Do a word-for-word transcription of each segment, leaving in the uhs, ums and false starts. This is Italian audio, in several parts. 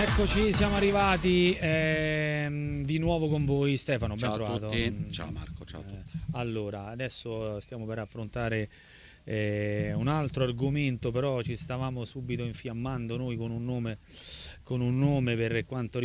Eccoci, siamo arrivati ehm, di nuovo con voi, Stefano. Ben Ciao trovato. a tutti. Ciao Marco, ciao a tutti. Eh, allora, adesso stiamo per affrontare eh, un altro argomento, però ci stavamo subito infiammando noi con un nome, con un nome per quanto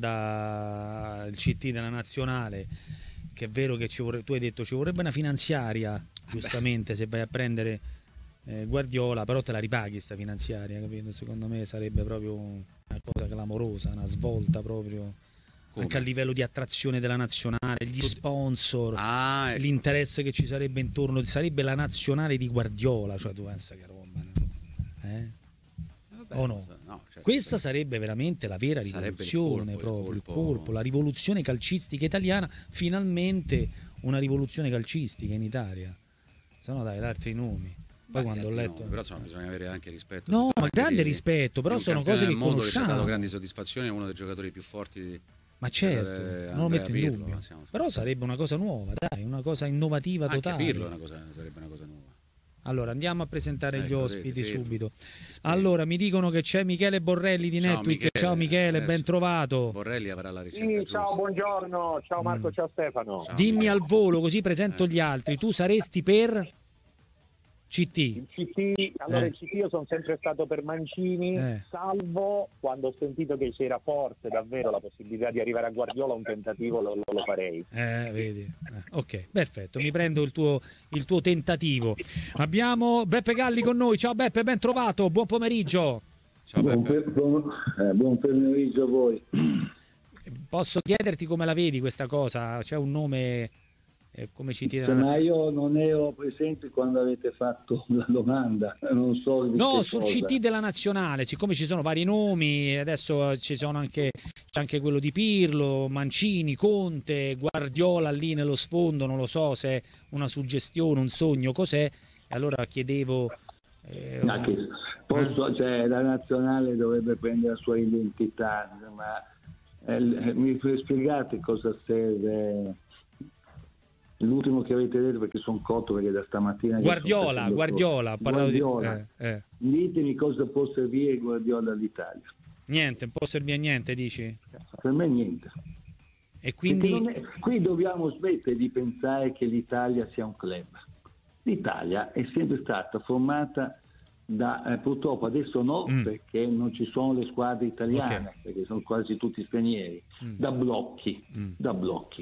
riguarda il C T della nazionale, che è vero che ci vorrebbe, tu hai detto ci vorrebbe una finanziaria, giustamente, se vai a prendere eh, Guardiola, però te la ripaghi sta finanziaria, capito? Secondo me sarebbe proprio una cosa clamorosa, una svolta proprio. Come? Anche a livello di attrazione della nazionale, gli sponsor, ah, ecco. L'interesse che ci sarebbe intorno, sarebbe la nazionale di Guardiola, cioè tu pensa che roba, eh? Vabbè, o no? no certo, Questa sarebbe veramente la vera rivoluzione, il colpo, proprio il colpo. il colpo, la rivoluzione calcistica italiana, finalmente una rivoluzione calcistica in Italia. Se no dai, altri nomi. Poi quando ho letto, nomi, però insomma, bisogna avere anche rispetto. No, ma grande di, rispetto, però sono cose che mondo conosciamo. Che ci ha dato grandi soddisfazioni, è uno dei giocatori più forti di, ma certo, non lo metto in Pirlo, dubbio. Però sarebbe una cosa nuova, dai, una cosa innovativa anche totale. Pirlo è una cosa, sarebbe una cosa nuova. Allora, andiamo a presentare ecco, gli ospiti fermo, subito. Fermo. Allora, mi dicono che c'è Michele Borrelli di ciao, Netweek. Michele. Ciao Michele, ben trovato. Borrelli avrà la ricetta sì, giusta. Ciao, buongiorno. Ciao Marco, mm. ciao Stefano. Ciao, Dimmi Michele. al volo, così presento eh. gli altri. Tu saresti per C T. Il C T, allora eh. il C T io sono sempre stato per Mancini, eh. salvo quando ho sentito che c'era forte davvero la possibilità di arrivare a Guardiola, un tentativo lo, lo, lo farei. Eh, vedi. Eh, ok, perfetto, mi prendo il tuo, il tuo tentativo. Abbiamo Beppe Galli con noi. Ciao Beppe, ben trovato, buon pomeriggio. Ciao buon, Beppe. Per, buon, eh, buon pomeriggio a voi. Posso chiederti come la vedi questa cosa? C'è un nome... come ci tiene ma io non ero presente quando avete fatto la domanda, non so di no che sul cosa. C T della nazionale, siccome ci sono vari nomi, adesso ci sono anche c'è anche quello di Pirlo, Mancini, Conte, Guardiola lì nello sfondo, non lo so se è una suggestione, un sogno, cos'è, e allora chiedevo eh, no, che posso, cioè, la nazionale dovrebbe prendere la sua identità, ma eh, mi spiegate cosa serve l'ultimo che avete detto, perché sono cotto, perché da stamattina Guardiola Guardiola, Guardiola. Di, eh, eh. ditemi cosa può servire Guardiola all'Italia. Niente, non può servire a niente, dici? Per me niente. E quindi è, qui dobbiamo smettere di pensare che l'Italia sia un club. L'Italia è sempre stata formata da eh, purtroppo adesso no, mm. perché non ci sono le squadre italiane, okay. perché sono quasi tutti stranieri, mm. da blocchi, mm. da blocchi.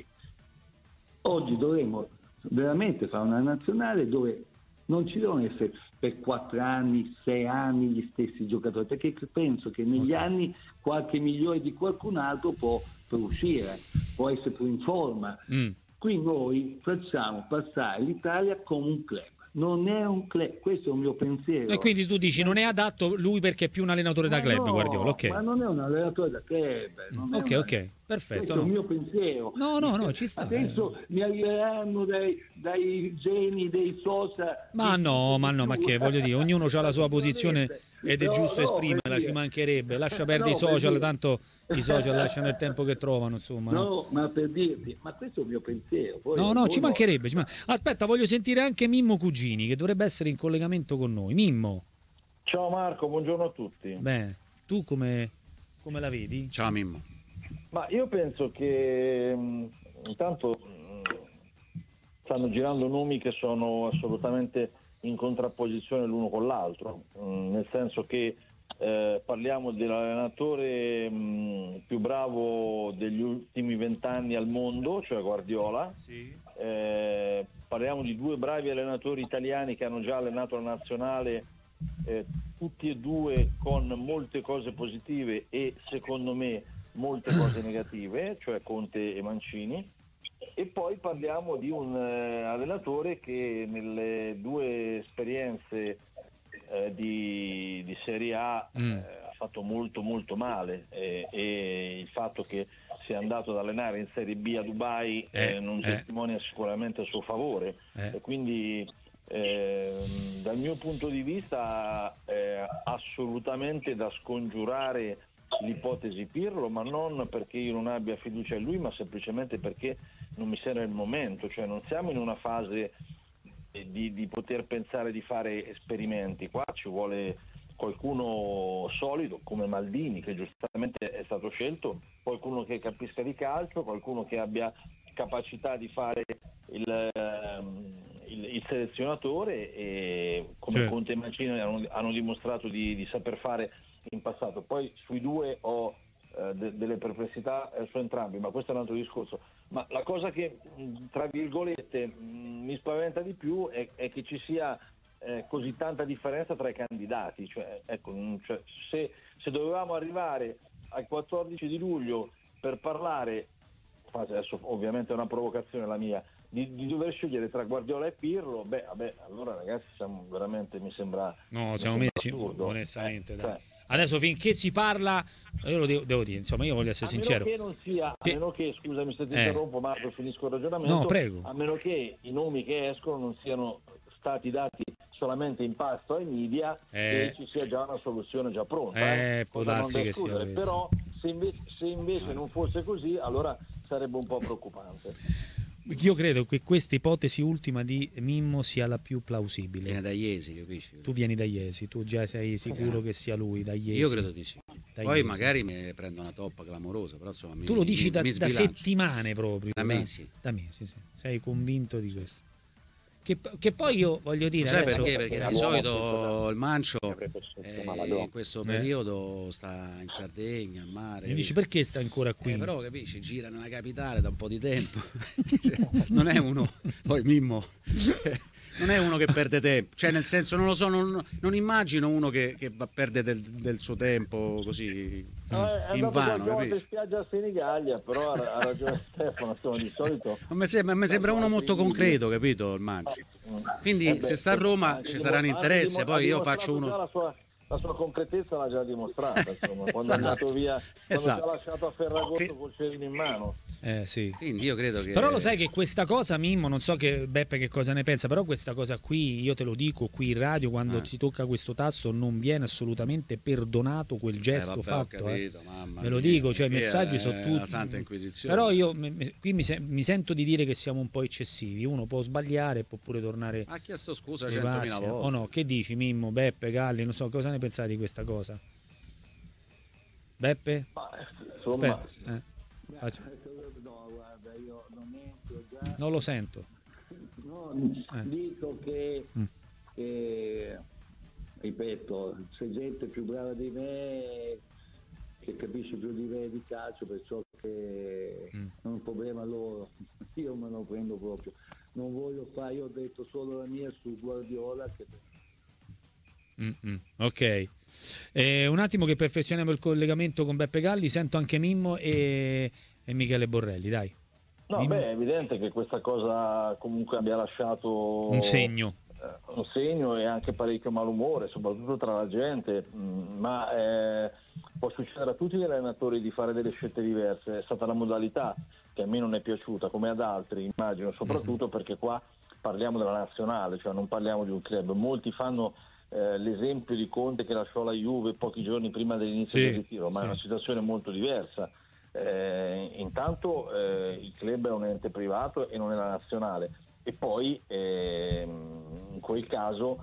Oggi dovremmo veramente fare una nazionale dove non ci devono essere per quattro anni, sei anni gli stessi giocatori, perché penso che negli okay. anni qualche migliore di qualcun altro può, può uscire, può essere più in forma. Mm. Qui noi facciamo passare l'Italia come un club. Non è un club, questo è un mio pensiero. E quindi tu dici non è adatto lui perché è più un allenatore ma da club, no, Guardiola, ok. Ma non è un allenatore da club. Non ok, è ok, perfetto. Questo no. è il mio pensiero. No, no, no, ci sta. Adesso eh. mi arriveranno dai, dai geni dei social. Ma no, ma no, ma che voglio dire, ognuno ha la sua posizione ed è no, giusto no, esprimerla, ci mancherebbe. Lascia perdere no, i social, per tanto i social lasciano il tempo che trovano, insomma. No, no? ma per dirti, ma questo è il mio pensiero. Poi no, no, ci no. mancherebbe. Ci man... Aspetta, voglio sentire anche Mimmo Cugini, che dovrebbe essere in collegamento con noi. Mimmo. Ciao Marco, buongiorno a tutti. Beh, tu come, come la vedi? Ciao Mimmo. Ma io penso che mh, intanto mh, stanno girando nomi che sono assolutamente in contrapposizione l'uno con l'altro, mh, nel senso che eh, parliamo dell'allenatore mh, più bravo degli ultimi vent'anni al mondo, cioè Guardiola. Sì. Eh, parliamo di due bravi allenatori italiani che hanno già allenato la nazionale, eh, tutti e due con molte cose positive e secondo me molte cose negative, cioè Conte e Mancini. E poi parliamo di un eh, allenatore che nelle due esperienze eh, di, di Serie A mm. eh, ha fatto molto molto male eh, e il fatto che sia andato ad allenare in Serie B a Dubai eh, eh, non testimonia eh. sicuramente a suo favore eh. e quindi eh, dal mio punto di vista eh, assolutamente da scongiurare l'ipotesi Pirlo, ma non perché io non abbia fiducia in lui, ma semplicemente perché non mi sembra il momento, cioè non siamo in una fase di, di poter pensare di fare esperimenti, qua ci vuole qualcuno solido come Maldini, che giustamente è stato scelto, qualcuno che capisca di calcio, qualcuno che abbia capacità di fare il, il, il selezionatore, e come Sì. Conte e Mancini hanno, hanno dimostrato di, di saper fare in passato. Poi sui due ho eh, de, delle perplessità eh, su entrambi, ma questo è un altro discorso. Ma la cosa che, mh, tra virgolette, mh, mi spaventa di più è, è che ci sia eh, così tanta differenza tra i candidati. Cioè, ecco, mh, cioè, se, se dovevamo arrivare al quattordici di luglio per parlare, adesso ovviamente è una provocazione la mia, di, di dover scegliere tra Guardiola e Pirlo, beh, vabbè, allora ragazzi siamo veramente, mi sembra, No, mi siamo sembra messi assurdo. onestamente. Eh, dai. cioè, Adesso finché si parla, io lo devo, devo dire, insomma, io voglio essere a sincero. meno che non sia, a Che- meno che, scusami se ti Eh. interrompo Marco, finisco il ragionamento, No, prego. a meno che i nomi che escono non siano stati dati solamente in pasto ai media Eh. e ci sia già una soluzione già pronta. Eh, eh. può Cosa non darsi da che sia escludere. questo. Però se invece, se invece non fosse così, allora sarebbe un po' preoccupante. Io credo che questa ipotesi ultima di Mimmo sia la più Viene plausibile. da Iesi, capisci? Tu vieni da Iesi, tu già sei sicuro che sia lui, da Iesi. Io credo di sì. Da Poi Iesi. magari mi prendo una toppa clamorosa, però insomma mi, Tu lo dici mi- da, mi da sbilancio. settimane proprio. Da mesi. Da mesi, sì. Sei convinto di questo. Che, che poi io voglio dire... Sai adesso- perché? Perché era di l'uomo solito che il Mancio avrebbe scelto eh, Maradona. in questo Eh. periodo sta in Sardegna, al mare. Mi dici capisci? perché sta ancora qui? Eh, però capisci, gira nella capitale da un po' di tempo. Cioè, non è uno, poi Mimmo, non è uno che perde tempo, cioè nel senso non lo so, non, non immagino uno che, che va- perde del, del suo tempo così No, è in andato vano, qualche volta in capisci? spiaggia a Senigallia, però ha, ha ragione Stefano, insomma, di solito Ma mi sembra, mi sembra uno molto concreto, capito, il Mancio? Quindi Eh beh, se sta a Roma anche ci dimo- saranno anche interessi, dimo- poi ha io dimostrato faccio uno... già La sua, la sua concretezza l'ha già dimostrata, insomma, quando Esatto. è andato via, quando Esatto. ci ha lasciato a Ferragosto Che- col cerino in mano. Eh sì. Quindi io credo che... Però lo sai che questa cosa, Mimmo, non so che Beppe che cosa ne pensa, però questa cosa qui, io te lo dico qui in radio, quando Eh. si tocca questo tasto non viene assolutamente perdonato quel Eh, gesto vabbè, ho fatto. eh. capito, mamma Ve lo mia, dico, cioè i qui messaggi è sono tutti... la Santa Inquisizione. Però io mi- mi- qui mi, se- mi sento di dire che siamo un po' eccessivi, uno può sbagliare e può pure tornare... Ha chiesto scusa sui centomila passi, volte. o no? Che dici Mimmo, Beppe, Galli, non so, cosa ne pensate di questa cosa? Beppe? Ma, insomma, Aspetta, eh, faccio- No, guarda, io non entro già. non lo sento. No, Eh. dico che, Mm. che, ripeto, c'è gente più brava di me che capisce più di me di calcio, perciò che Mm. è un problema loro. Io me lo prendo proprio. Non voglio fare, io ho detto solo la mia su Guardiola che Mm, mm, ok, Eh, un attimo che perfezioniamo il collegamento con Beppe Galli, sento anche Mimmo e, e Michele Borrelli, dai, no, Mimmo. beh, è evidente che questa cosa comunque abbia lasciato un segno. eh, un segno e anche parecchio malumore, soprattutto tra la gente, mh, ma eh, può succedere a tutti gli allenatori di fare delle scelte diverse, è stata la modalità che a me non è piaciuta, come ad altri immagino, soprattutto Mhm. perché qua parliamo della nazionale, cioè non parliamo di un club. Molti fanno eh, l'esempio di Conte che lasciò la Juve pochi giorni prima dell'inizio Sì, del ritiro, ma sì. è una situazione molto diversa. Eh, intanto eh, il club è un ente privato e non è la nazionale, e poi ehm, in quel caso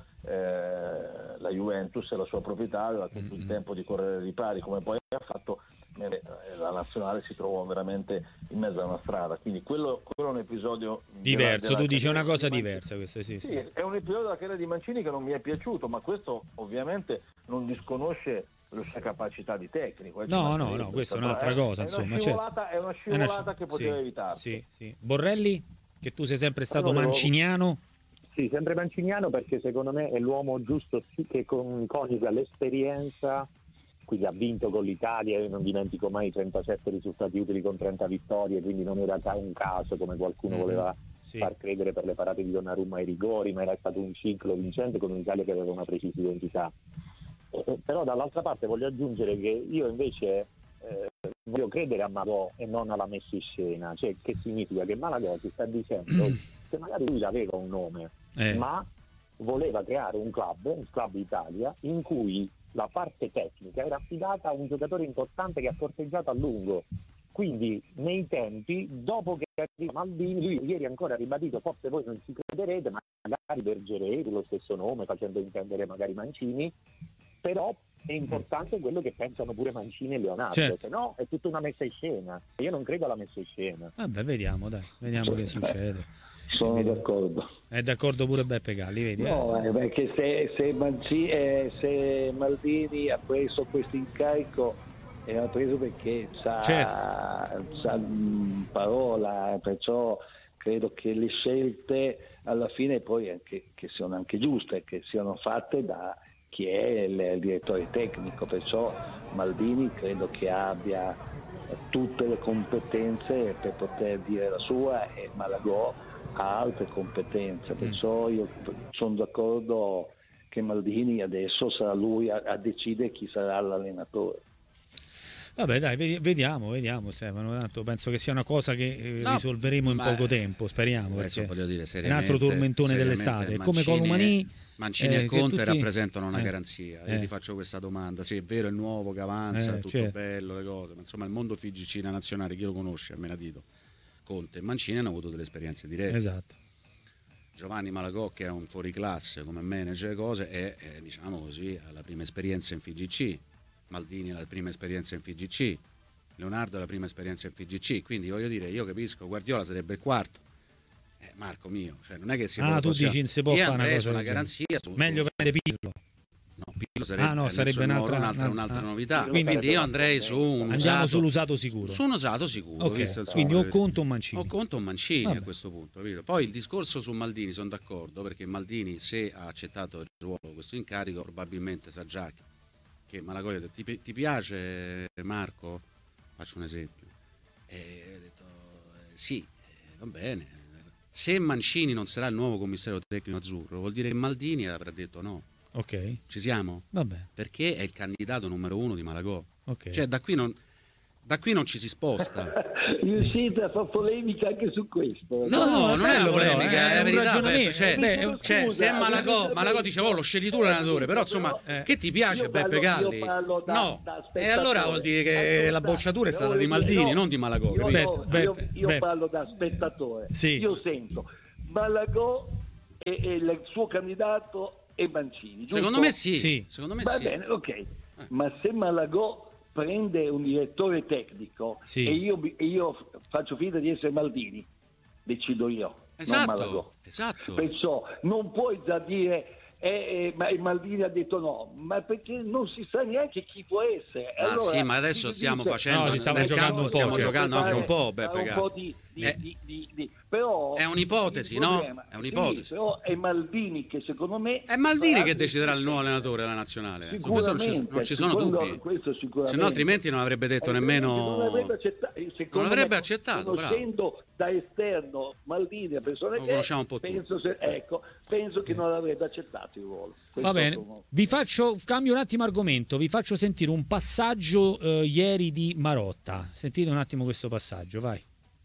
eh, la Juventus è la sua proprietà, aveva tutto il Mm-mm. tempo di correre ai ripari come poi ha fatto, mentre eh, la nazionale si trovò veramente in mezzo a una strada, quindi quello, quello è un episodio Diverso, della- tu della dici una carriera cosa di Mancini. diversa, questa sì, Sì, sì. è un episodio della carriera di Mancini che non mi è piaciuto, ma questo ovviamente non disconosce la sua capacità di tecnico. eh, ci No, no, mancherebbe, no, questa è però un'altra è- cosa, è una insomma, scivolata, è una È una scivolata sci- che poteva sì, evitarsi. Sì, sì. Borrelli, che tu sei sempre stato Allora, manciniano, Sì, sempre manciniano, perché secondo me è l'uomo giusto, sì, che con- coniuga l'esperienza, quindi ha vinto con l'Italia, io non dimentico mai i trentasette risultati utili con trenta vittorie, quindi non era ca- un caso come qualcuno Mhm, voleva sì. far credere per le parate di Donnarumma ai rigori, ma era stato un ciclo vincente con un'Italia che aveva una precisa identità. Eh, però dall'altra parte voglio aggiungere che io invece eh, voglio credere a Malò e non alla messa in scena, cioè che significa che Malagò ti sta dicendo che magari lui aveva un nome, Eh. ma voleva creare un club, un club Italia, in cui la parte tecnica era affidata a un giocatore importante che ha corteggiato a lungo. Quindi nei tempi, dopo che arriva Maldini, lui ieri ancora ha ribadito, forse voi non ci crederete, ma magari Bergerei, lo stesso nome, facendo intendere magari Mancini, però è importante quello che pensano pure Mancini e Leonardo, certo. Se no è tutta una messa in scena. Io non credo alla messa in scena. Vabbè, vediamo, dai, vediamo che succede. Sono d'accordo. È d'accordo pure Beppe Galli, vedi? No, eh? eh, perché se, se, Mancini, eh, se Maldini ha preso questo incarico, e l'ha preso perché sa, Certo. sa mh, parola, perciò credo che le scelte alla fine poi anche, che siano anche giuste, che siano fatte da chi è il, il direttore tecnico, perciò Maldini credo che abbia tutte le competenze per poter dire la sua, e Malagò ha altre competenze, perciò io sono d'accordo che Maldini adesso sarà lui a, a decidere chi sarà l'allenatore. Vabbè, dai, vediamo, vediamo Stefano, tanto penso che sia una cosa che eh, No, risolveremo in ma- poco tempo, speriamo, Adesso perché voglio dire è un seriamente, altro tormentone seriamente, dell'estate, come Mancini Colomani. e- Mancini eh, e che Conte tutti- rappresentano una eh, garanzia. Io eh. ti faccio questa domanda: sì, è vero, è nuovo che avanza, Eh, tutto certo. bello, le cose, ma insomma il mondo Figicina nazionale, chi lo conosce, a menadito? Conte e Mancini hanno avuto delle esperienze dirette. Esatto. Giovanni Malagò, che è un fuoriclasse come manager e cose, è, è, diciamo così, ha la prima esperienza in F G C. Maldini ha la prima esperienza in F G C. Leonardo ha la prima esperienza in F G C. Quindi voglio dire, io capisco, Guardiola sarebbe il quarto. Eh, Marco mio, cioè non è che si Ah, può, tu possiamo- dici non si può Io fare una andrei cosa su una del genere. garanzia su, Meglio su- prendere Pirlo. No, Pirlo sarebbe, Ah, no, Nelson sarebbe Moro, un'altra- un'altra, un'altra- un'altra ah. novità. Pirlo Quindi io sarebbe andrei su un Andiamo usato, sull'usato sicuro. su un usato sicuro. Ok, visto il quindi suo- o Conte o Mancini. O Conte o Mancini Vabbè. a questo punto, capito? Poi il discorso su Maldini sono d'accordo, perché Maldini, se ha accettato il ruolo, questo incarico, probabilmente sa già che, che Malagò gli ha detto, ti, pi- ti piace Marco? Faccio un esempio. E ha detto eh, sì, eh, va bene. Se Mancini non sarà il nuovo commissario tecnico azzurro, vuol dire che Maldini avrà detto no. Ok, Ci siamo? vabbè, Perché è il candidato numero uno di Malagò. ok. Cioè da qui non, da qui non ci si sposta. Riuscite a fare polemica anche su questo? No, no, è non è una bello però, polemica, è è la un verità. ragionamento, Beppe, Cioè, beh, cioè, scusa, se Malagò, eh, Malagò dice, oh, lo scegli tu l'allenatore, però insomma, Eh. che ti piace Io Beppe parlo- Galli? io parlo da- No, da e spettatore. allora vuol dire che Ascolta, la bocciatura è stata voglio di dire, Maldini, no, non di Malagò, io, capito? no, Beppe, io, Beppe, io Beppe. parlo da spettatore. Sì. Io sento Malagò e, e il suo candidato è Mancini. giusto? Secondo me sì, Sì. secondo me Va sì. bene, ok. Ma se Malagò prende un direttore tecnico Sì. e io, e io faccio finta di essere Maldini, decido io, non Malagò. Esatto, esatto. Perciò non puoi già dire eh, eh, ma Maldini ha detto no, ma perché non si sa neanche chi può essere. Ah, Allora, sì, ma adesso si stiamo dice- facendo No, si stava nel giocando campo un po', stiamo certo. giocando anche un po', fare Beppe un Galli. po' di, di, Eh. di, di, di- però È un'ipotesi, il no? problema- È un'ipotesi. sì, però è Maldini che secondo me È Maldini farà- che deciderà il nuovo allenatore della nazionale. Su questo non ci, Sicuramente, non ci sono quello- dubbi. questo sicuramente. Se no altrimenti non avrebbe detto Eh, nemmeno... non avrebbe accettato, secondo Non avrebbe me, accettato, bravo. conoscendo da esterno Maldini, a persone Lo che conosciamo un po' penso, se- ecco, penso che non avrebbe accettato il ruolo. Questo Va bene, sono- vi faccio, cambio un attimo argomento, vi faccio sentire un passaggio eh, ieri di Marotta. Sentite un attimo questo passaggio, vai.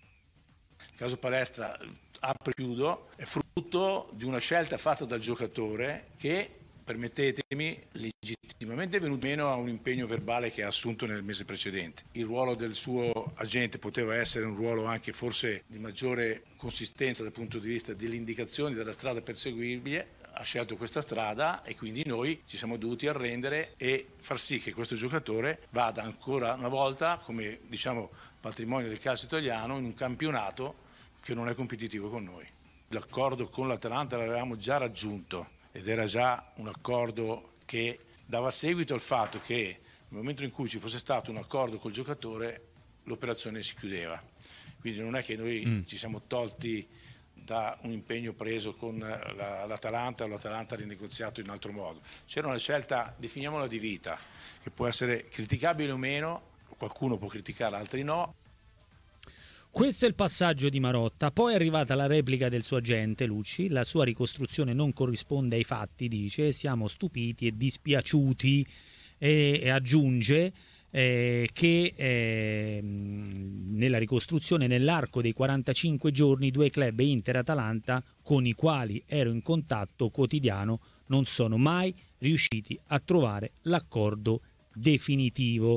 Il caso Palestra, apro e chiudo, è frutto di una scelta fatta dal giocatore che, permettetemi, legittimamente è venuto meno a un impegno verbale che ha assunto nel mese precedente. Il ruolo del suo agente poteva essere un ruolo anche forse di maggiore consistenza dal punto di vista delle indicazioni della strada perseguibile. Ha scelto questa strada e quindi noi ci siamo dovuti arrendere e far sì che questo giocatore vada ancora una volta come, diciamo, patrimonio del calcio italiano in un campionato che non è competitivo con noi. L'accordo con l'Atalanta l'avevamo già raggiunto ed era già un accordo che dava seguito al fatto che nel momento in cui ci fosse stato un accordo col giocatore l'operazione si chiudeva. Quindi non è che noi mm. ci siamo tolti da un impegno preso con la, l'Atalanta o l'Atalanta ha rinegoziato in un altro modo. C'era una scelta, definiamola di vita, che può essere criticabile o meno, qualcuno può criticare, altri no. Questo è il passaggio di Marotta, poi è arrivata la replica del suo agente Lucci, la sua ricostruzione non corrisponde ai fatti, dice, siamo stupiti e dispiaciuti e, e aggiunge eh, che eh, nella ricostruzione nell'arco dei quarantacinque giorni due club Inter e Atalanta con i quali ero in contatto quotidiano non sono mai riusciti a trovare l'accordo definitivo.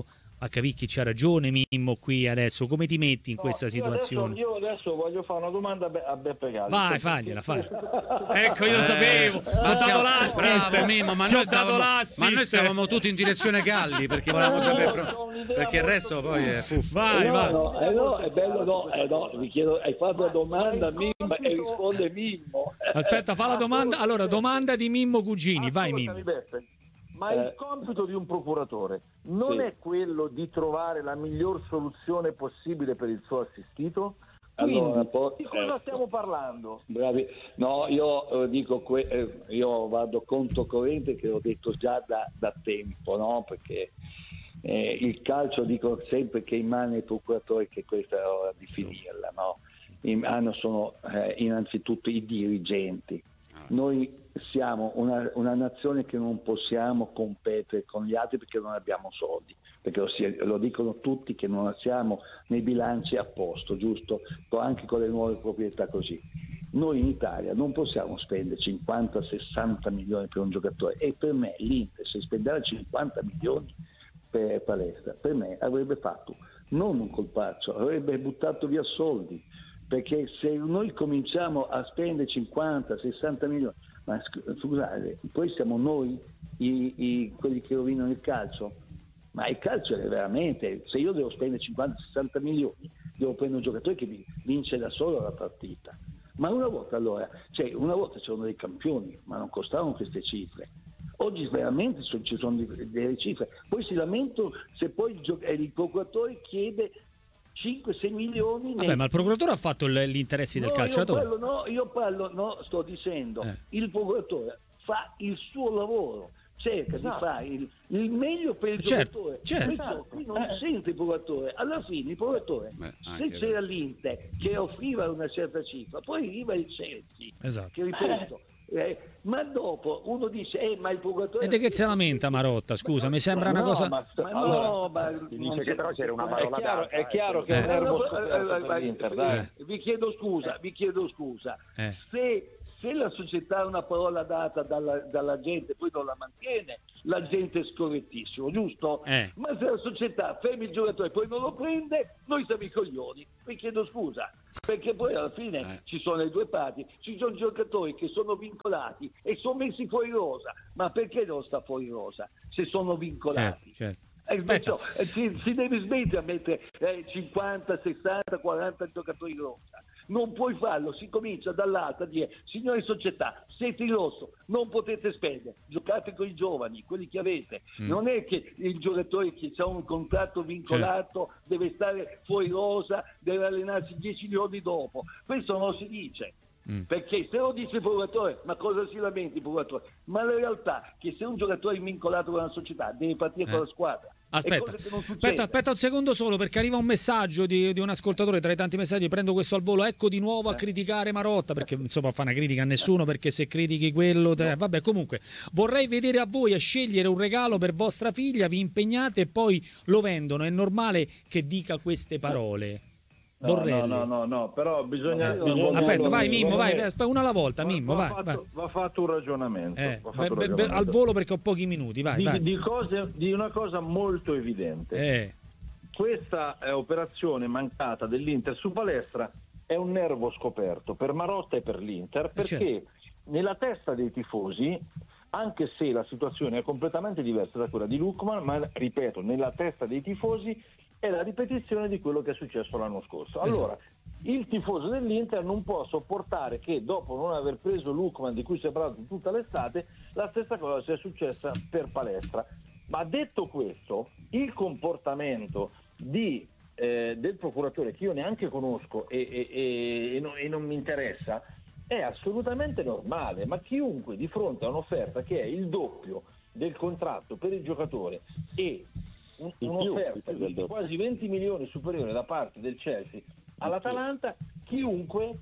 a capire chi c'ha ragione. Mimmo, qui adesso come ti metti in No, questa io situazione? Adesso, io adesso voglio fare una domanda a Be- a Beppe Galli. Vai, fagliela, fagliela. Ecco, io lo sapevo, Eh, ti ho ma dato siamo- l'assist. bravo Mimmo, ma Ti ho noi, dato stavamo, l'assist. ma noi stavamo tutti in direzione Galli perché volevamo No, sapere no, pro- ho un'idea perché il molto resto più- poi è fuffa. Vai, no, vai. no, eh, no, è bello, no, eh, no, vi chiedo, hai fatto la domanda a ma il Mimmo compito- e risponde Mimmo. Aspetta, fa la domanda. Allora, domanda di Mimmo Cugini, vai Ascoltami, Mimmo. Beppe, ma Eh. il compito di un procuratore non Sì. è quello di trovare la miglior soluzione possibile per il suo assistito? Quindi, Allora, po- di cosa ecco. stiamo parlando? Bravi. No, io eh, dico, que- eh, io vado conto corrente che ho detto già da, da tempo, no? Perché eh, il calcio, dico sempre che è in mano ai procuratori, che questa è ora di finirla, no? In mano sono eh, innanzitutto i dirigenti. Noi siamo una, una nazione che non possiamo competere con gli altri perché non abbiamo soldi, perché lo, si- lo dicono tutti che non siamo nei bilanci a posto, giusto? Anche con le nuove proprietà così. Noi in Italia non possiamo spendere cinquanta sessanta milioni per un giocatore, e per me l'Inter, se spendeva cinquanta milioni per palestra, per me avrebbe fatto non un colpaccio, avrebbe buttato via soldi, perché se noi cominciamo a spendere cinquanta sessanta milioni, ma sc- scusate, poi siamo noi i, i- quelli che rovinano il calcio? Ma il calcio è veramente, se io devo spendere cinquanta sessanta milioni, devo prendere un giocatore che mi vince da solo la partita. Ma una volta allora, cioè una volta c'erano dei campioni, ma non costavano queste cifre. Oggi veramente sono- ci sono di- delle cifre. Poi si lamentano se poi il, gio- eh, il procuratore chiede cinque sei milioni. Vabbè, ma il procuratore ha fatto l- gli interessi del No, calciatore. Io parlo, no, io parlo, no, sto dicendo, Eh. il procuratore fa il suo lavoro, cerca Esatto. di fare il, il meglio per il Certo, giocatore. certo. Questo qui non Eh. sente il procuratore. Alla fine il procuratore, Beh, se anche c'era l'Inter che offriva una certa cifra, poi arriva il Chelsea, Esatto. che ripeto, eh, ma dopo uno dice, eh, ma il procuratore... E di che se lamenta Marotta? Scusa, mi sembra una No, cosa... ma, Ma no, allora, ma Si non dice che c'è- però c'era una è parola chiaro, data, è chiaro che Eh. è un nervo Eh, scoperto eh, per eh, l'Inter, eh, dai. Vi chiedo scusa, vi chiedo scusa. Eh. Se, se la società ha una parola data dalla, dalla gente, poi non la mantiene, la gente è scorrettissimo, giusto? Eh. Ma se la società ferma il giocatore e poi non lo prende, noi siamo i coglioni. Vi chiedo scusa, perché poi alla fine Eh. ci sono le due parti, ci sono giocatori che sono vincolati e sono messi fuori rosa. Ma perché non sta fuori rosa se sono vincolati? Certo, certo. Eh, Aspetta. perciò, eh, si, si deve smettere a mettere eh, cinquanta, sessanta, quaranta giocatori in rossa. Non puoi farlo, si comincia dall'alto a dire, signori società, siete in rosso, non potete spendere, giocate con i giovani, quelli che avete. Mm. Non è che il giocatore che ha un contratto vincolato deve stare fuori rosa, deve allenarsi dieci giorni dopo. Questo non si dice. Mm. Perché se lo dice il procuratore, ma cosa si lamenta il procuratore? Ma la realtà è che se un giocatore è vincolato con la società deve partire Eh. con la squadra. È Aspetta, cosa che non succede. aspetta, aspetta un secondo solo, perché arriva un messaggio di, di un ascoltatore tra i tanti messaggi. Prendo questo al volo. Ecco di nuovo a criticare Marotta, perché insomma fa una critica a nessuno, perché se critichi quello te... vabbè, comunque vorrei vedere a voi a scegliere un regalo per vostra figlia, vi impegnate e poi lo vendono. È normale che dica queste parole? No, Borrelli. no, no, no, no, però bisogna... Eh, bisogna Aspetta, vai secondo Mimmo, vai, me, aspetta, una alla volta, va- Mimmo, va vai, fatto, vai. va fatto un ragionamento, Eh, va fatto be- un be- ragionamento. al volo perché ho pochi minuti, vai, di, vai. di cose, di una cosa molto evidente. Eh, Questa eh, operazione mancata dell'Inter su Palestra è un nervo scoperto per Marotta e per l'Inter, perché certo. nella testa dei tifosi, anche se la situazione è completamente diversa da quella di Lukman, ma ripeto, nella testa dei tifosi è la ripetizione di quello che è successo l'anno scorso. Allora, il tifoso dell'Inter non può sopportare che dopo non aver preso Lukman, di cui si è parlato tutta l'estate, la stessa cosa sia successa per Palestra. Ma detto questo, il comportamento di, eh, del procuratore, che io neanche conosco e, e, e, e, non, e non mi interessa, è assolutamente normale. Ma chiunque di fronte a un'offerta che è il doppio del contratto per il giocatore e un, Di più, un'offerta di più del di doppio. quasi venti milioni superiore da parte del Chelsea all'Atalanta, chiunque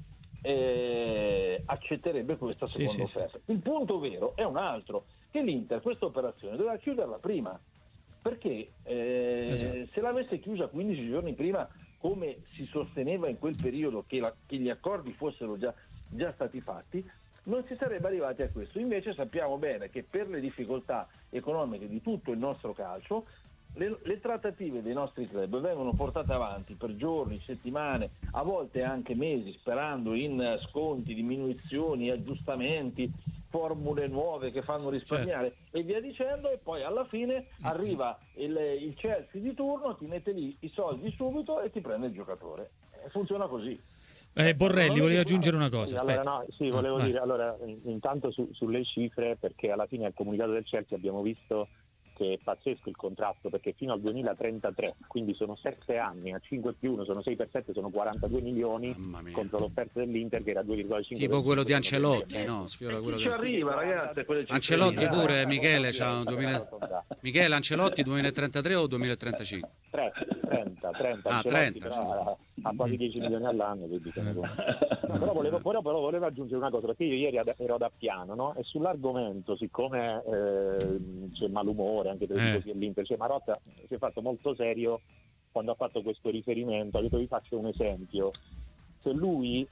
eh, accetterebbe questa Sì, seconda sì, offerta. Il punto vero è un altro, che l'Inter questa operazione doveva chiuderla prima, perché eh, Esatto. se l'avesse chiusa quindici giorni prima, come si sosteneva in quel periodo che, la, che gli accordi fossero già, già stati fatti, non si sarebbe arrivati a questo. Invece sappiamo bene che per le difficoltà economiche di tutto il nostro calcio, le, le trattative dei nostri club vengono portate avanti per giorni, settimane, a volte anche mesi, sperando in sconti, diminuzioni, aggiustamenti, formule nuove che fanno risparmiare, certo, e via dicendo, e poi alla fine arriva il, il Chelsea di turno, ti mette lì i soldi subito e ti prende il giocatore. Funziona così. Eh, Borrelli, volevo aggiungere una cosa. Sì, allora, no, sì, volevo ah, dire, allora, intanto su, sulle cifre, perché alla fine al comunicato del Chelsea abbiamo visto che è pazzesco il contratto, perché fino al duemilatrentatré, quindi sono sette anni, a cinque più uno sono sei per sette, sono quarantadue milioni contro l'offerta dell'Inter che era due virgola cinque. Tipo quello di Ancelotti, no? Sfiora quello ci che... arriva, ragazzi. Ancelotti pure, Michele, c'ha un duemila... Michele, Ancelotti duemilatrentatré o duemilatrentacinque? trenta, trenta, ah, trenta, però a quasi dieci milioni all'anno, quindi no, però, volevo, però, però volevo aggiungere una cosa, perché io ieri ero ad Appiano, no? E sull'argomento, siccome eh, c'è malumore anche tra i tifosi dell'Inter, cioè Marotta si è fatto molto serio quando ha fatto questo riferimento. Ha detto: vi faccio un esempio, se lui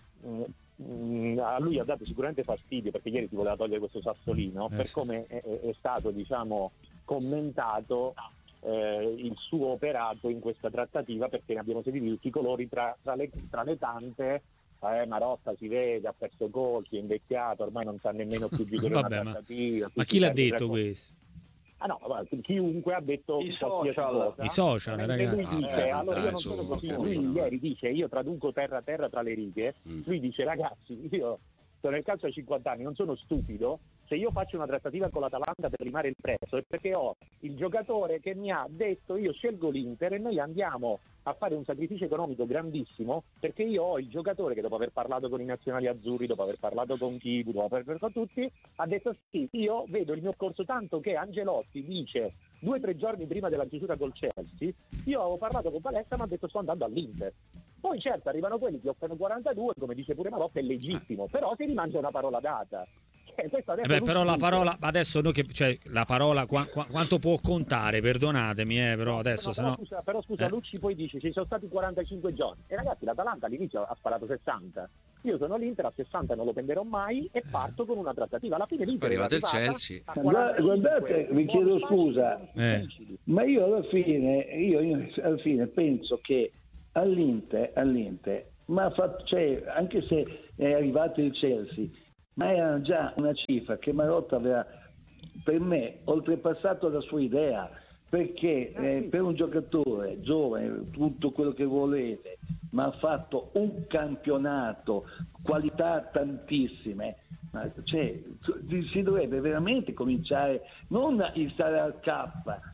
mh, a lui ha dato sicuramente fastidio, perché ieri si voleva togliere questo sassolino, eh, per sì. come è, è stato, diciamo, commentato Eh, il suo operato in questa trattativa, perché ne abbiamo sentiti tutti i colori tra, tra, le, tra le tante. eh, Marotta si vede, ha perso colpi, è invecchiato, ormai non sa nemmeno più giudicare una trattativa. Ma, ma chi l'ha detto questo? Ah no, chiunque ha detto i social, cosa, i social ragazzi. Lui dice, ah, allora dai, io non su, sono così, okay, lui no. ieri dice, io traduco terra a terra tra le righe, mm. lui dice: ragazzi, io sono nel calcio a cinquanta anni, non sono stupido, se io faccio una trattativa con l'Atalanta per rimare il prezzo è perché ho il giocatore che mi ha detto io scelgo l'Inter e noi andiamo a fare un sacrificio economico grandissimo, perché io ho il giocatore che dopo aver parlato con i nazionali azzurri, dopo aver parlato con Chibu, dopo aver parlato con tutti, ha detto sì, io vedo il mio corso, tanto che Angelotti dice due o tre giorni prima della chiusura col Chelsea, io avevo parlato con Palestra ma ha detto sto andando all'Inter. Poi certo arrivano quelli che offrono quarantadue, come dice pure Marotta, è legittimo, però si rimangia una parola data. Eh beh, però la parola adesso noi che, cioè, la parola qua, qua, quanto può contare, perdonatemi, eh, però adesso no, se però, no... scusa, però scusa eh. Lucci poi dice ci sono stati quarantacinque giorni e ragazzi l'Atalanta all'inizio ha sparato sessanta, io sono l'Inter, a sessanta non lo prenderò mai e parto con una trattativa. Alla fine l'Inter è arrivato il arrivata Chelsea. Guardate, vi chiedo scusa, eh. ma io alla fine io, io alla fine penso che all'Inter, all'Inter ma fa, cioè, anche se è arrivato il Chelsea, ma era già una cifra che Marotta aveva, per me, oltrepassato la sua idea, perché eh, per un giocatore giovane, tutto quello che volete, ma ha fatto un campionato, qualità tantissime, ma, cioè, si dovrebbe veramente cominciare non a stare al K,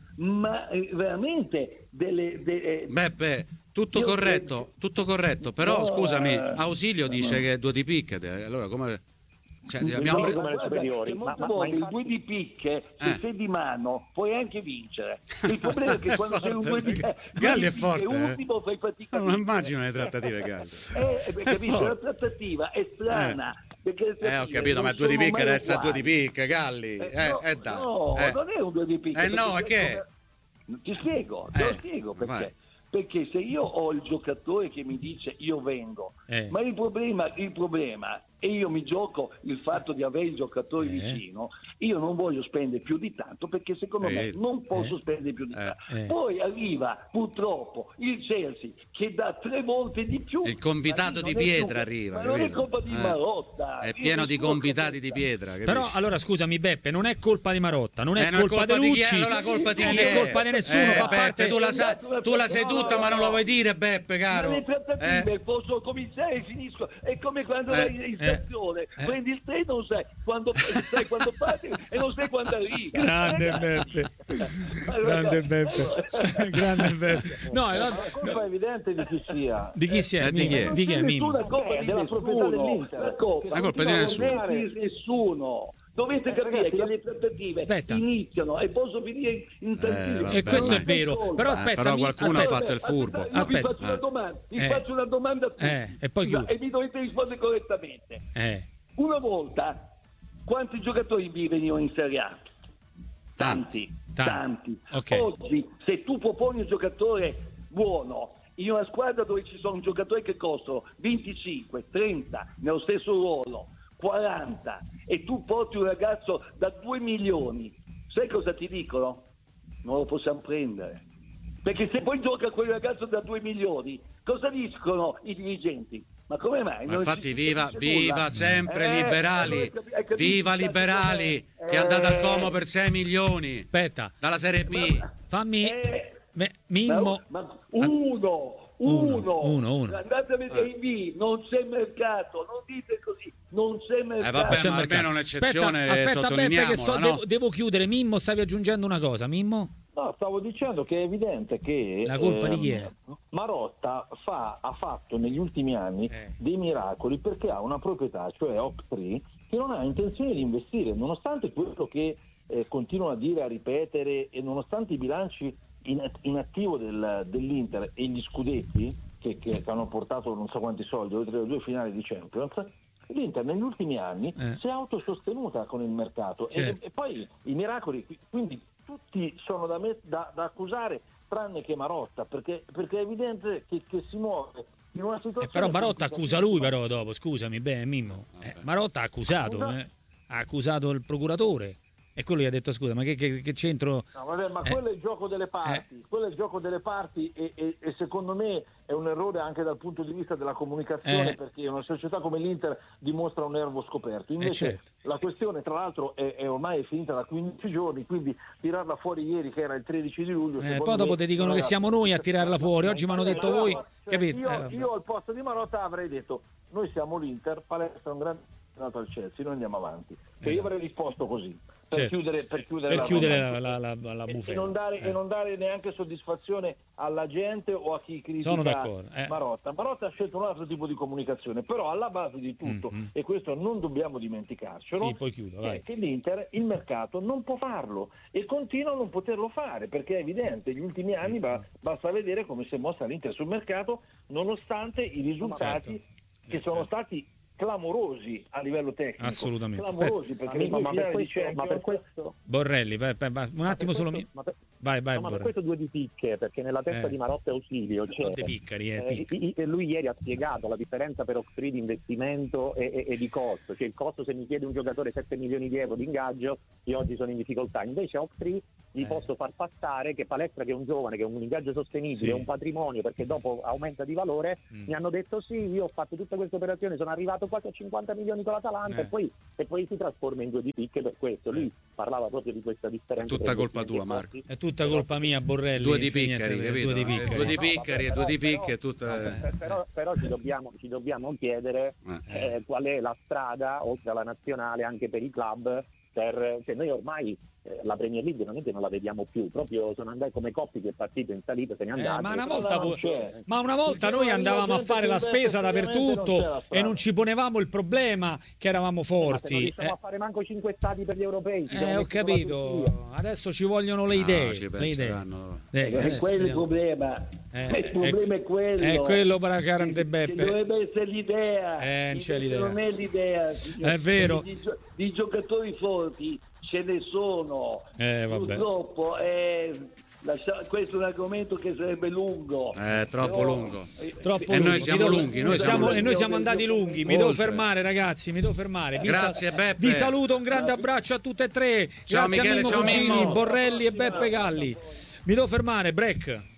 ma veramente delle... delle Beppe, tutto Io corretto, credo... tutto corretto, però no, scusami, Ausilio dice no. che è due di picche, allora come... Cioè, abbiamo no, pre... ma guarda, è molto ma, buono, ma il due di picche, se eh. sei di mano puoi anche vincere. Il problema è che quando sei un due di picche, Galli è forte, è ultimo, eh. fai fatica. Non immagino le trattative Galli. Eh, capisci, la trattativa è strana. Eh. Perché eh ho capito, ma due di picche resta due di picche, Galli. Eh, eh, no, eh, dai. no eh. non è un due di picche. Eh no, che? Come... Ti spiego, te eh. lo spiego perché. Vai. Perché se io ho il giocatore che mi dice io vengo, eh. ma il problema, il problema e io mi gioco il fatto di avere il giocatore eh. vicino, io non voglio spendere più di tanto perché secondo eh. me non posso eh. spendere più di tanto. Eh. Poi arriva purtroppo il Chelsea che dà tre volte di più. Il convitato di pietra arriva. Ma non è colpa di eh. Marotta. È pieno di convitati di pietra. Capisci? Però allora scusami Beppe, non è colpa di Marotta, non è eh, colpa, colpa di Lucci, chi è? Allora colpa di chi non è colpa di nessuno. Eh, fa Beppe, parte... tu la sai, tu la sai tutta, ma non lo vuoi dire, Beppe, caro. Ma le trattative eh? posso cominciare e finisco. È come quando eh, vai in stazione, eh, prendi il treno, non sai quando, sai quando parti e non sai quando arrivi. Grande Beppe, grande Beppe, grande Beppe. No, la colpa è evidente di chi sia. Di chi sia? Eh, di chi è? Di chi è Mimmo? La colpa è della proprietà dell'Inter. La colpa, la colpa è di nessuno. Di nessuno. Dovete capire che le trattative aspetta. iniziano e possono finire in tantissimi. Eh, e questo è vero, però aspetta, eh, però qualcuno aspetta, ha fatto il furbo. Aspetta, io aspetta. vi faccio una domanda, vi eh. faccio una domanda a tutti eh. e, poi e mi dovete rispondere correttamente. Eh. Una volta quanti giocatori venivano in Serie A? Tanti, tanti. tanti. Okay. Oggi se tu proponi un giocatore buono in una squadra dove ci sono giocatori che costano venticinque, trenta nello stesso ruolo, quaranta, e tu porti un ragazzo da due milioni, sai cosa ti dicono? Non lo possiamo prendere. Perché se poi gioca quel ragazzo da due milioni, cosa dicono i dirigenti? Ma come mai? Ma Non infatti si- viva, non si viva nulla. sempre Eh, Liberali, allora capi- hai capito? viva Liberali, che è andata al Como per sei milioni Aspetta, dalla Serie B. fammi Eh, me- Mimmo. Ma, ma uno, Uno, uno, uno, uno. andate a vedere in B, non c'è mercato, non dite così, non c'è mercato. Eh vabbè, C'è ma mercato. almeno un'eccezione Aspetta, aspetta, Beppe, che sottolineiamola, sto- no? devo, devo chiudere. Mimmo, stavi aggiungendo una cosa, Mimmo? No, stavo dicendo che è evidente che La colpa di chi è? ehm, Marotta fa, ha fatto negli ultimi anni Eh. dei miracoli perché ha una proprietà, cioè Oak-Tree, che non ha intenzione di investire, nonostante quello che eh, continua a dire, a ripetere, e nonostante i bilanci in, in attivo del, dell'Inter e gli scudetti che, che hanno portato non so quanti soldi, oltre le due finali di Champions. L'Inter negli ultimi anni Eh. si è autosostenuta con il mercato. Certo. e, e poi i miracoli, quindi tutti sono da, me, da, da accusare tranne che Marotta, perché, perché è evidente che, che si muove in una situazione... Eh, però Marotta complicativa. accusa lui, però dopo, scusami, beh, Mimmo. Eh, Marotta ha accusato, Accusa- eh, ha accusato il procuratore. E quello gli ha detto, scusa, ma che, che, che c'entro... No, vabbè, ma Eh. quello è il gioco delle parti, quello è il gioco delle parti e, e- e secondo me è un errore anche dal punto di vista della comunicazione, Eh. perché una società come l'Inter dimostra un nervo scoperto. Invece certo. la questione, tra l'altro, è, è ormai finita da quindici giorni, quindi tirarla fuori ieri, che era il tredici di luglio... Eh, secondo poi dopo me, ti dicono che ragazzi, siamo noi a tirarla fuori. Oggi mi hanno detto voi, Cioè, capito? Io, Eh, vabbè. io al posto di Marotta avrei detto: noi siamo l'Inter, Palestra è un grande nato al Chelsea, noi andiamo avanti. Cioè, io avrei risposto così per Certo. chiudere, per chiudere, Per la, chiudere roba. la, la, la, la E- bufera. e, non dare, Eh. e non dare neanche soddisfazione alla gente o a chi critica Sono d'accordo, eh. Marotta. Marotta ha scelto un altro tipo di comunicazione, però alla base di tutto, Mhm. e questo non dobbiamo dimenticarcelo, Sì, poi chiudo, è vai. che l'Inter il mercato non può farlo e continua a non poterlo fare, perché è evidente, gli ultimi anni ba- basta vedere come si è mossa l'Inter sul mercato, nonostante i risultati Certo. che sono stati clamorosi a livello tecnico. Assolutamente. Clamorosi, perché le Ma, due ma per finali di questo, ma per Champions... questo Borrelli, vai, vai, vai, un attimo ma per solo. questo- Mi... ma per- Vai, vai, no, ma per Borrelli. questo due di picche, perché nella testa Eh. di Marotta e Ausilio c'è Non dei piccari, eh, eh, picca. i- i- lui ieri ha spiegato la differenza per Oak-Tree di investimento e, e- e di costo, cioè il costo, se mi chiede un giocatore sette milioni di euro di ingaggio, io oggi sono in difficoltà, invece a Oak-Tree gli Eh. posso far passare che Palestra, che è un giovane, che è un ingaggio sostenibile, Sì. un patrimonio, perché dopo aumenta di valore, Mm. mi hanno detto sì, io ho fatto tutte queste operazioni, sono arrivato quasi a cinquanta milioni con l'Atalanta Eh. e poi, e poi si trasforma in due di picche per questo. Sì. Lui parlava proprio di questa differenza. È tutta tra colpa investimenti tua, e costi. È tutta colpa mia, Borrelli. Due di Finiente, piccari, eh, capito? Due di Eh, piccari. due di No, piccari e però- due di però- picche è tutta... Vabbè, però, però ci, dobbiamo, ci dobbiamo chiedere Eh. eh, qual è la strada oltre alla nazionale anche per i club, per, cioè noi ormai eh, la Premier League veramente non la vediamo più, proprio sono andati come Coppi che è partito in salita, se ne è Eh, andato. ma una No, volta, non pu- c'è. ma una volta noi andavamo a fare la spesa dappertutto e non ci ponevamo il problema che eravamo Ma se non forti. riusciamo Eh, a fare manco cinque stati per gli europei. ci eh, siamo ho messi con la capito. Turchia. Adesso ci vogliono le No, idee. ci le idee. penseranno. Eh, È adesso quello il vediamo. problema. Eh, il problema è quello. È quello, per la grande Che Beppe. dovrebbe essere l'idea. Eh, non c'è Invece l'idea. Non è l'idea. signor. È vero. Di, gio- di giocatori forti ce ne sono. Eh, vabbè. Purtroppo eh, lascia- questo è un argomento che sarebbe lungo. È troppo Però- lungo. eh, Troppo E noi lungo. siamo Mi devo- lunghi, noi siamo- siamo e noi siamo andati lunghi. Mi devo Oltre. fermare, ragazzi. Mi devo fermare. Vi, Grazie, Beppe. vi saluto. Un grande abbraccio a tutte e tre. Ciao, Grazie Michele, a Mimmo ciao, Cugini, Mimmo. Borrelli e Beppe Galli. Mi devo fermare. Break.